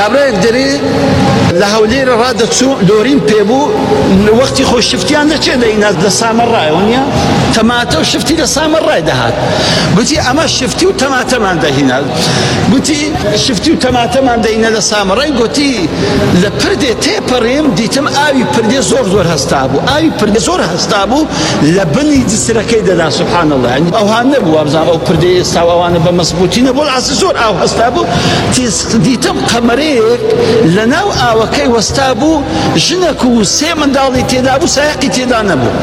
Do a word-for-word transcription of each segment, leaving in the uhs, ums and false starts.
کابراەک دەرێ لە هەولێرە ڕادەچوو لۆرین پێبوو وەختی خۆ شفتیان دەچێت دەینا لە سامەڕایەوە نییە تەماتە و شفتی لە سامەڕای دەهات گوتی ئەمە شفتی و تەماتەمان دەهینا گوتی شفتی و تەماتەمان دەینە لە سامەڕای گوتی لە پردێ تێپەڕێم دیتم ئاوی پردێ زۆر زۆر هەستا بوو ئاوی پردێ زۆر هەستا بوو لە بنی جسرەکەی دەدا سبحان الله ئەوها نەبوو وابزان ئەو پردێ ئێستا ئەوانە بە مەزبوطی نەبوو ئاسی زۆر ئاو هەستا بوو دیتم قەمەرەیەک لە ناو ئاوەکەی وەستا بوو ژنێک و سێ منداڵی تێدا بوو سایەقی تێدا نەبوو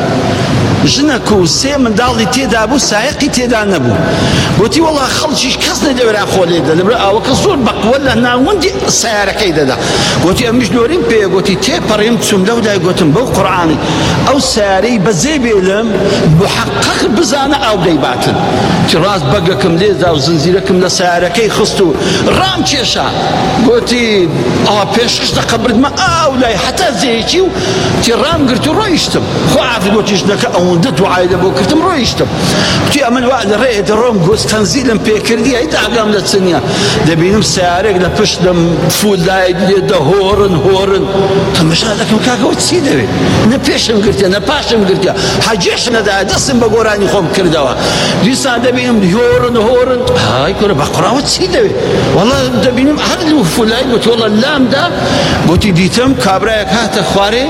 ژنێک و سێ منداڵی تێدا بوو سایەقی تێدا نەبوو گوتی وەڵا خەڵکیش کەس نەدەوێرا خۆ لێدا لەبەر ئاوەکە زۆر بەقوە لە ناوەندی سیارەکەی دەدا گوتی ئەمیش لۆرین پێ گوتی تێپەڕێم چوم لەو لای گوتم بەو قورئانی ئەو سیارەی بەجێ بێلم محەقق بزانە ئاو دەیباتن تی ڕاست بەگەکەم لێدا و زنجیرەکەم لە سیارەکەی خست و ڕام کێشا گوتی ئەوە پێشکەش دەقەبردمە ئاو لای حتا زێیەکی و تی ڕام گرت و ڕۆیشتم خۆ عافی گوتی ژنەکە ئەوەندە دوعای لەبۆ کردم ڕۆیشتم گوتی ئەمن وا لە ڕێ دەڕۆم گوست تەنزیلم پێکردی ئەی داگام لە چنیە دەبینم سیارێک لە پشتم فولای لێ دەهۆڕن هۆڕن تەماشا دەکەم کاکەوە چی دەوێت نە پێشم گرتیە نە پاشم گرتیە حەجێش نەدایە دەستم بە گۆرانی خۆم کردەوە دیسان دەبینم هۆڕن هۆڕن های کورە بە قوڕاوە چی دەوێت وەڵا دەبینم هەر لەو فولای گوتی وەڵا لامدا گوتی دیتم کابرایەک هاتە خوارێ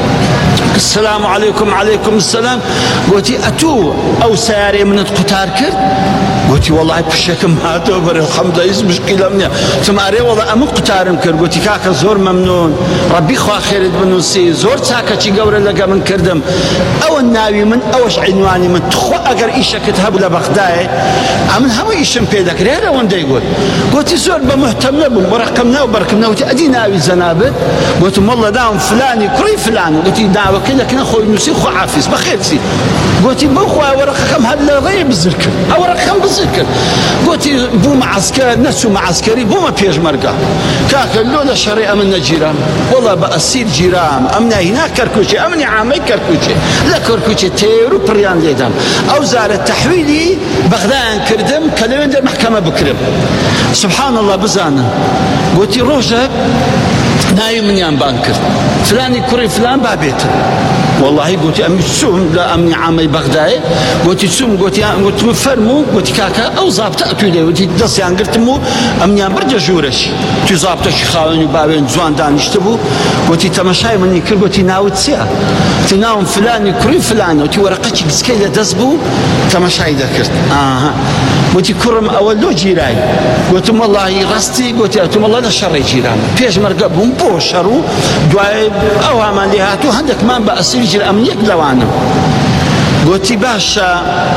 السلام عليكم عليكم السلام قلتي أتو أو سياري من قطار كرد قلتي والله بشكم هاتو بر الحمد لله مشكلة مني تماري والله أمو قطارم كرد قلتي كاكا زور ممنون ربي خوا خيرت بنوسي زور تاكا تي قورة لقا من كردم أو الناوي من أوش عنواني من تخو أقر إيشا كتهب لبغداي أمن همو إيشم بيدك ريالا وان دا يقول قلتي زور بمهتم لبم ورقمنا وبركمنا قلتي أدي ناوي زنابت قلتم والله داهم فلاني كري فلان قلتي داوي كذا كنا خوي نسي خو عافيس بخير سي قلتي بو خو ورقكم هلا غير بزركر ورقكم بزركر قلتي بو معسكر نسو معسكري بو ما بيج مرقه كاك لولا شريعه من جيران والله بأسير جيران امنا هناك كركوشي امني عامي كركوشي لا كركوشي تيرو بريان ليدام او زار التحويلي بغداد كردم كلمه المحكمه بكرم سبحان الله بزانا قلتي روجك نايم من يان بانكر فلاني كوري فلان بابيت والله قلت أمي سوم لا أمني عامي بغداد قلت سوم قلت قلت مفرمو قلت كاكا أو زابطة أتولي قلت دس يعني قلت مو أمني برجع جورش تي زابطة شخاوني بابين زوان دانشتبو قلت تمشاي مني كل قلت ناوت سيا تناوم فلاني كوري فلان قلت ورقتي بسكيلة دزبو تمشاي ذكرت آها قلت كرم أول لو جيراي قلت والله رستي قلت أتم الله لا شر جيران بيش مرقبهم بو شرو دواي أو عمل لهاتو هندك ما بأسير جير أمنيك لوانا قلت باشا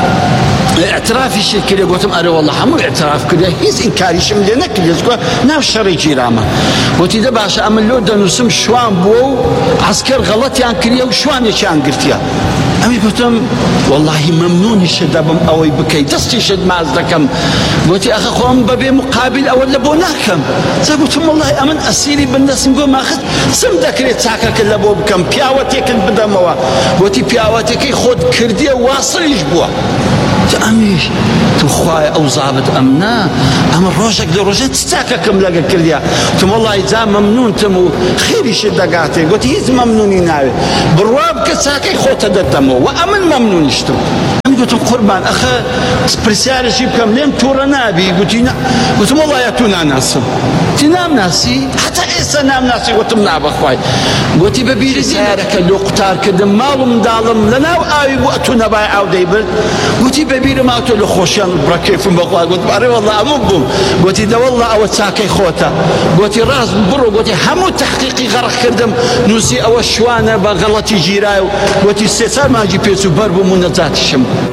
اعترافي شكل قلت أنا والله حمو اعتراف كده هيز إنكاري شمل لنا كده ناو شر جيراما قلت ده باشا أمن لو دنوسم شوان بو عسكر غلط يعني كريا وشوان يشان قلتيا أمي قلتم والله ممنون شدبم أوي بكي دستي شد معزدكم قلت يا أخي خوام ببي مقابل أول لبوناكم قلتم والله أمن أسيري بالناس نقول ما أخذ سم ذكري تساكر كل أبو بكم بياوتك بدموا قلت بياوتك خود كردية واصل يجبوه أميش تخواي أو ضابط أمنا أما روجك لروجك تستاككم لقى كرديا تم والله إذا ممنون تمو خيري شدقاتي قلت هيز ممنونين ناوي برواب كساكي خوتا دتمو وأمن ممنون يشتم قلت قربان أخا برسالة شبكم لين تورا نابي قلت قلت والله ياتونا ناس تنام ناسي حتى إيسا نام ناسي قلت مناب أخواي قلت ببيري زيارك لو قطار كدم مالهم دالم لنا وآوي وقتونا باي عاو ديبل قلت ببيري ما أتولي خوشيان براكيف بقوا قلت باري والله أمبهم قلت ده والله أو تساكي خوتا قلت راس برو قلت همو تحقيقي غرق كردم نوسي أو الشوانة بغلطي جيرايو قلت السيسار ما جي بيسو بربو منزات الشم